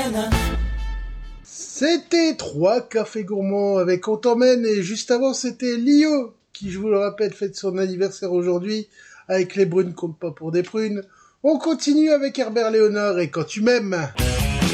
C'était 3 cafés gourmands avec On t'emmène et juste avant c'était Lio qui, je vous le rappelle, fête son anniversaire aujourd'hui avec Les brunes comptent pas pour des prunes. On continue avec Herbert Léonard et Quand tu m'aimes.